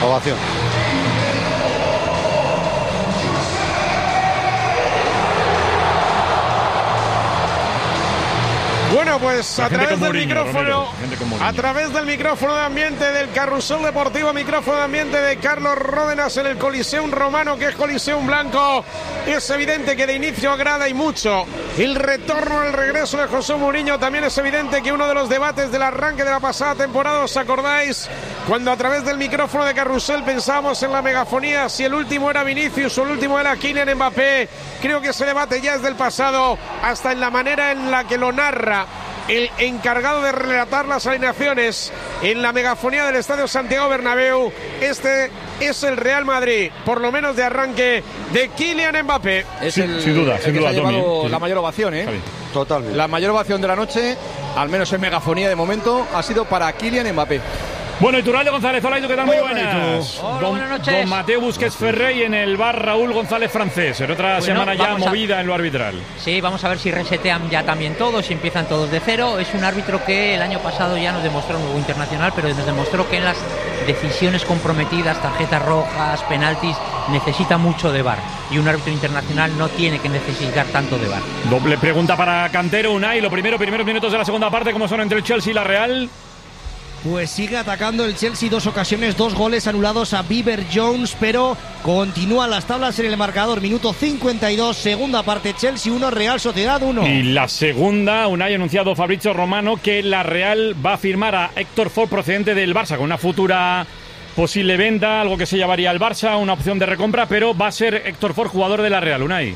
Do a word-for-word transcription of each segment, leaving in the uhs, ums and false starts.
Ovación. Bueno, pues a través del micrófono, a través del micrófono de ambiente del Carrusel Deportivo, micrófono de ambiente de Carlos Ródenas en el Coliseum Romano, que es Coliseum Blanco, es evidente que de inicio agrada y mucho el retorno, el regreso de José Mourinho. También es evidente que uno de los debates del arranque de la pasada temporada, ¿os acordáis? Cuando a través del micrófono de Carrusel pensábamos en la megafonía, si el último era Vinicius o el último era Kylian Mbappé. Creo que ese debate ya es del pasado, hasta en la manera en la que lo narra el encargado de relatar las alineaciones en la megafonía del Estadio Santiago Bernabéu. Este es el Real Madrid, por lo menos de arranque, de Kylian Mbappé. Es sí, el, sin duda, el sin que duda, se ha llevado Tommy. la mayor ovación, ¿eh? Javi. Totalmente. La mayor ovación de la noche, al menos en megafonía de momento, ha sido para Kylian Mbappé. Bueno, Iturralde González, hola, ¿y tú qué tal? Muy buenas. Hola, don, buenas noches. Don Mateo Busquets Ferrer y en el bar Raúl González Francés. En otra Bueno, semana ya vamos a- movida en lo arbitral. Sí, vamos a ver si resetean ya también todos, si empiezan todos de cero. Es un árbitro que el año pasado ya nos demostró, un nuevo internacional, pero nos demostró que en las decisiones comprometidas, tarjetas rojas, penaltis, necesita mucho de V A R. Y un árbitro internacional no tiene que necesitar tanto de V A R. Doble pregunta para Cantero, Unai. Lo primero, primeros minutos de la segunda parte, ¿cómo son entre el Chelsea y la Real? Pues sigue atacando el Chelsea, dos ocasiones, dos goles anulados a Bieber Jones, pero continúan las tablas en el marcador. Minuto cincuenta y dos, segunda parte, Chelsea uno, Real Sociedad uno. Y la segunda, Unai, ha anunciado Fabrizio Romano que la Real va a firmar a Héctor Ford procedente del Barça con una futura posible venta, algo que se llevaría al Barça, una opción de recompra, pero va a ser Héctor Ford jugador de la Real, Unai.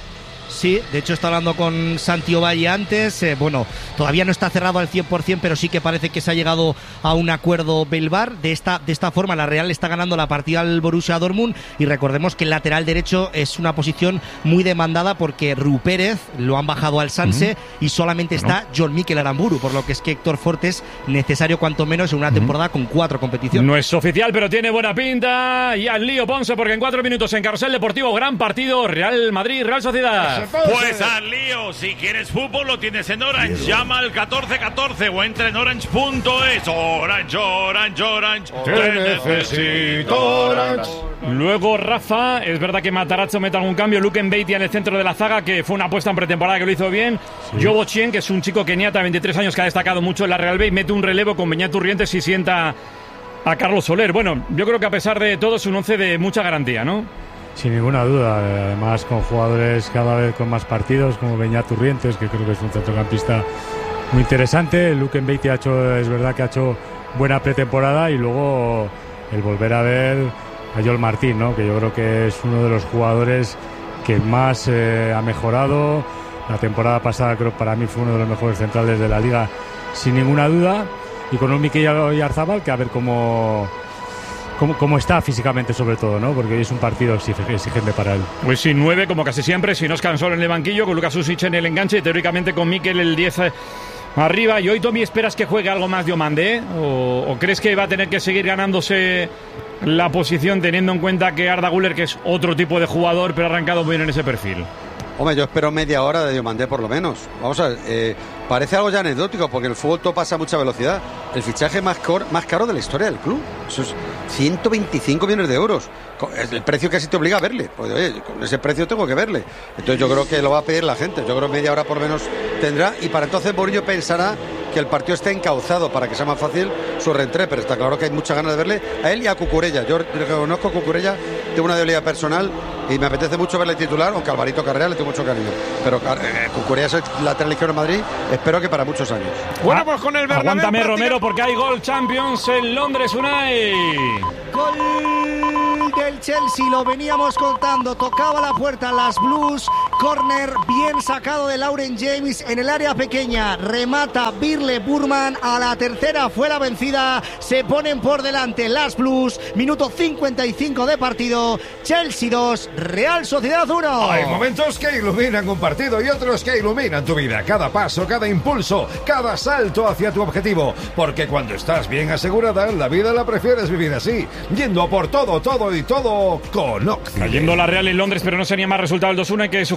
Sí, de hecho está hablando con Santi Ovalle antes, eh, bueno, todavía no está cerrado al cien por ciento, pero sí que parece que se ha llegado a un acuerdo Belvar. De esta, de esta forma la Real está ganando la partida al Borussia Dortmund, y recordemos que el lateral derecho es una posición muy demandada porque Ru Pérez lo han bajado al Sanse uh-huh. y solamente está uh-huh. John Mikel Aramburu, por lo que es que Héctor Ford es necesario cuanto menos en una uh-huh. temporada con cuatro competiciones. No es oficial, pero tiene buena pinta, y al lío Ponce, porque en cuatro minutos en Carrusel Deportivo, gran partido, Real Madrid, Real Sociedad. Pues al lío, si quieres fútbol lo tienes en Orange, llama al catorce catorce o entra en orange punto es. Orange, Orange, Orange, te necesito Orange. Luego Rafa, es verdad que Matarazzo mete algún cambio, Luke Mbeitia en el centro de la zaga, que fue una apuesta en pretemporada que lo hizo bien. Sí. Jobo Chien, que es un chico keniata de veintitrés años que ha destacado mucho en la Real B, y mete un relevo con Beñat Urrientes y sienta a Carlos Soler. Bueno, yo creo que a pesar de todo es un once de mucha garantía, ¿no? Sin ninguna duda, además con jugadores cada vez con más partidos, como Beñat Urrientes, que creo que es un centrocampista muy interesante. Luke Mbeitia ha hecho, es verdad que ha hecho buena pretemporada, y luego el volver a ver a Joel Martín, ¿no? Que yo creo que es uno de los jugadores que más eh, ha mejorado. La temporada pasada creo para mí fue uno de los mejores centrales de la liga, sin ninguna duda, y con un Mikel Oyarzabal que a ver cómo... Cómo, cómo está físicamente sobre todo, ¿no? Porque hoy es un partido exigente para él. Pues sí, nueve como casi siempre, si no es Cansolo en el banquillo, con Lucas Usic en el enganche, teóricamente con Mikel el diez arriba. ¿Y hoy, Tommy, esperas que juegue algo más Diomandé? ¿O, ¿O crees que va a tener que seguir ganándose la posición, teniendo en cuenta que Arda Güler, que es otro tipo de jugador, pero ha arrancado bien en ese perfil? Hombre, yo espero media hora de Diomandé por lo menos. Vamos a ver, eh, parece algo ya anecdótico, porque el fútbol todo pasa a mucha velocidad. El fichaje más, cor, más caro de la historia del club. Eso es ciento veinticinco millones de euros. Es el precio que así te obliga a verle. Pues, oye, con ese precio tengo que verle. Entonces yo creo que lo va a pedir la gente. Yo creo que media hora por lo menos tendrá. Y para entonces Mourinho pensará que el partido esté encauzado para que sea más fácil su reentré. Pero está claro que hay muchas ganas de verle a él y a Cucurella. Yo reconozco a Cucurella, tengo una debilidad personal y me apetece mucho verle titular, aunque a Alvarito Carrera le tengo mucho cariño. Pero eh, Cucurella es el lateral izquierdo de Madrid, espero que para muchos años. Bueno, pues con el Bernabéu. Aguántame, Romero, porque hay gol Champions en Londres, Unai. Gol del Chelsea, lo veníamos contando, tocaba la puerta las Blues, córner bien sacado de Lauren James en el área pequeña, remata Birle Burman, a la tercera fue la vencida, se ponen por delante las Blues, minuto cincuenta y cinco de partido, Chelsea dos, Real Sociedad uno. Hay momentos que iluminan un partido y otros que iluminan tu vida, cada paso, cada impulso, cada salto hacia tu objetivo, porque cuando estás bien asegurada, la vida la prefieres vivir así, yendo por todo, todo y todo con Occident. Cayendo la Real en Londres, pero no sería más resultado el dos uno, hay que sujetar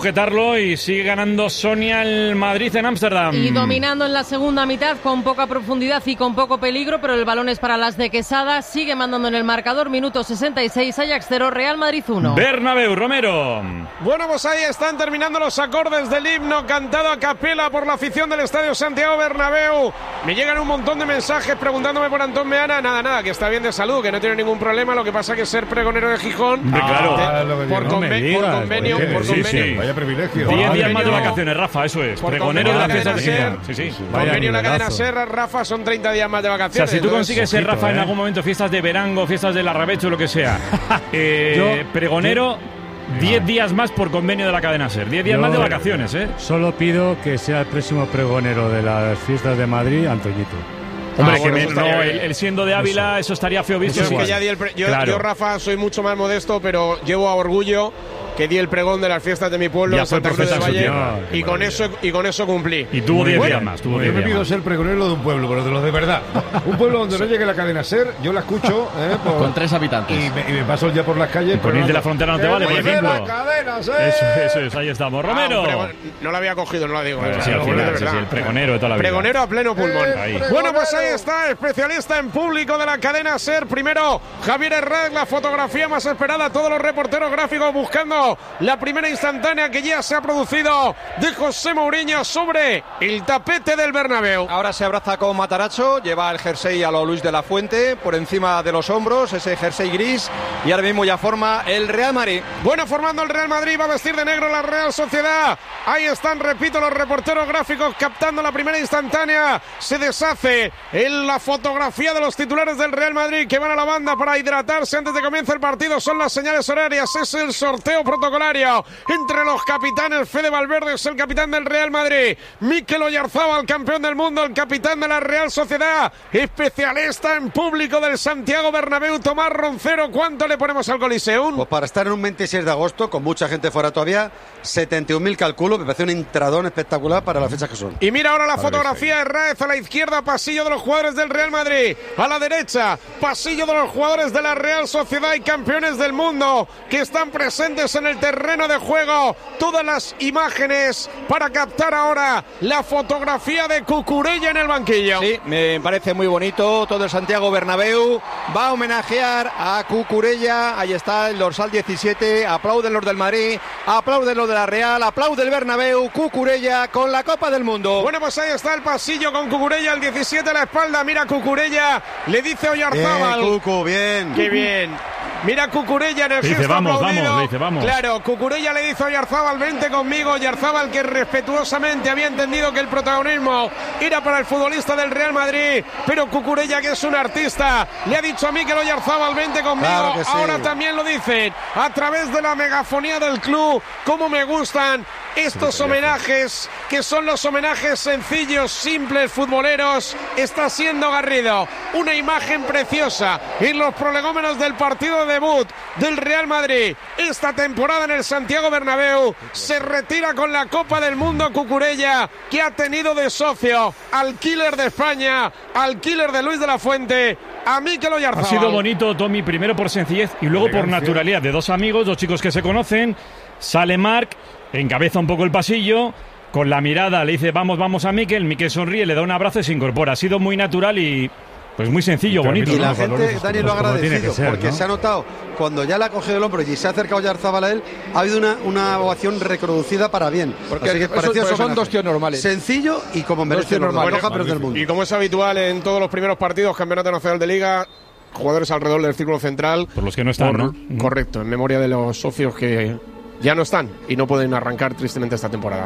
sujetarlo y sigue ganando Sonia el Madrid en Ámsterdam. Y dominando en la segunda mitad con poca profundidad y con poco peligro, pero el balón es para las de Quesada. Sigue mandando en el marcador, minuto sesenta y seis, Ajax cero, Real Madrid uno. Bernabéu, Romero. Bueno, pues ahí están terminando los acordes del himno cantado a capela por la afición del Estadio Santiago Bernabéu. Me llegan un montón de mensajes preguntándome por Antón Meana. Nada, nada, que está bien de salud, que no tiene ningún problema. Lo que pasa que ser pregonero de Gijón, Hombre, claro, de, lo que por, digo. conven- No me digas, por convenio, oye, por sí, convenio. sí. Vaya privilegio. Diez Por días más de convenio- vacaciones, Rafa, eso es. por Pregonero de la convenio fiesta de de la Gijón. Sí, sí. Convenio Vaya de la cadena nivelazo. Serra, Rafa, son treinta días más de O sea, vacaciones. si tú Entonces, consigues ser ojito, Rafa en eh. algún momento, fiestas de Verango, fiestas del Arrabecho, lo que sea, eh, Yo- pregonero, diez días más por convenio de la cadena Ser. diez días Yo más de vacaciones, ¿eh? Solo pido que sea el próximo pregonero de las fiestas de Madrid, Antoñito. Hombre, Ah, que bueno, me- eso estaría no, bien. él, él siendo de Ávila, eso estaría feo visto Yo es que igual. ya di el pre- yo, Claro. yo, Rafa, soy mucho más modesto, pero llevo a orgullo que di el pregón de las fiestas de mi pueblo, Ya de fue Santa Cruz del profeta Valle, suyo. y con eso y con eso cumplí. Y tuvo diez Bueno, días más, tuvo Yo diez me días pido más. ser pregonero de un pueblo, pero de los de verdad. Un pueblo donde no llegue la cadena Ser, yo la escucho. Eh, por- Con tres habitantes. Y me, y me paso el día por las calles. Con ir de la frontera no te ¡Que vale, por vive ejemplo. la cadena Ser! Eso, eso es, ahí estamos. Romero. Ah, un pregón- no la había cogido, no la digo. Bueno, eh, sí, al lo final, bueno de sí, verdad. sí, el pregonero de toda la vida. Pregonero a pleno pulmón. Ahí. Bueno, pues ahí está, especialista en público de la cadena Ser. Primero, Javier Herrera, la fotografía más esperada. Todos los reporteros gráficos buscando la primera instantánea que ya se ha producido de José Mourinho sobre el tapete del Bernabéu. Ahora se abraza con Matarazzo, lleva el jersey a lo Luis de la Fuente por encima de los hombros, ese jersey gris, y ahora mismo ya forma el Real Madrid. Bueno, formando el Real Madrid, va a vestir de negro la Real Sociedad. Ahí están, repito, los reporteros gráficos captando la primera instantánea. Se deshace en la fotografía de los titulares del Real Madrid que van a la banda para hidratarse antes de que comience el partido. Son las señales horarias, es el sorteo protocolario entre los capitanes. Fede Valverde es el capitán del Real Madrid. Mikel Oyarzábal, campeón del mundo, el capitán de la Real Sociedad. Especialista en público del Santiago Bernabéu, Tomás Roncero. ¿Cuánto le ponemos al Coliseum? Pues para estar en un veintiséis de agosto, con mucha gente fuera todavía, setenta y un mil calculo, me parece un entradón espectacular para las fechas que son. Y mira ahora la Vale, fotografía de Herrera a la izquierda, pasillo de los jugadores del Real Madrid. A la derecha, pasillo de los jugadores de la Real Sociedad y campeones del mundo que están presentes en el terreno de juego. Todas las imágenes para captar ahora la fotografía de Cucurella en el banquillo. Sí, me parece muy bonito. Todo el Santiago Bernabéu va a homenajear a Cucurella. Ahí está el dorsal diecisiete. Aplauden los del Madrid, aplauden los de la Real, aplaude el Bernabéu. Cucurella con la Copa del Mundo. Bueno, pues ahí está el pasillo con Cucurella, el diecisiete a la espalda. Mira Cucurella, le dice Oyarzábal. Bien, Cucu, bien. Qué bien. Mira Cucurella en el Le dice, gesto vamos, aplaudido. vamos, le dice, vamos. Claro, Cucurella le dice a Oyarzábal, vente conmigo. Oyarzábal, que respetuosamente había entendido que el protagonismo era para el futbolista del Real Madrid, pero Cucurella, que es un artista, le ha dicho a Mikel Oyarzábal, vente conmigo. Claro que sí. Ahora también lo dicen a través de la megafonía del club. Cómo me gustan estos homenajes, que son los homenajes sencillos, simples, futboleros. Está siendo Garrido una imagen preciosa en los prolegómenos del partido de debut del Real Madrid esta temporada en el Santiago Bernabéu. Se retira con la Copa del Mundo Cucurella, que ha tenido de socio al killer de España, al killer de Luis de la Fuente, a Mikel Oyarzábal. Ha sido bonito, Tommy, primero por sencillez y luego por Elegancia. naturalidad de dos amigos, dos chicos que se conocen. Sale Marc, encabeza un poco el pasillo, con la mirada le dice vamos, vamos a Mikel, Mikel sonríe, le da un abrazo y se incorpora. Ha sido muy natural y pues muy sencillo, bonito. Y ¿no? la Los gente, valores, Dani, lo ha como tiene agradecido, que ser, porque ¿no? se ha notado, cuando ya le ha cogido el hombro y se ha acercado Oyarzábal a él, ha habido una, una ovación reproducida para bien. Porque Así que eso- precioso pues son homenaje. dos tíos normales. Sencillo y como Dos merece tíos los dos, normales. los campeones del mundo. Y como es habitual en todos los primeros partidos, Campeonato Nacional de Liga, jugadores alrededor del círculo central. Por los que no están, Por- ¿no? Correcto, en memoria de los socios que ya no están y no pueden arrancar tristemente esta temporada.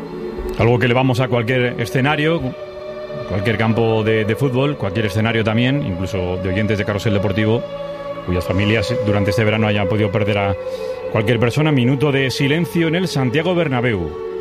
Algo que le vamos a cualquier escenario, cualquier campo de, de fútbol, cualquier escenario también, incluso de oyentes de Carrusel Deportivo, cuyas familias durante este verano hayan podido perder a cualquier persona. Minuto de silencio en el Santiago Bernabéu.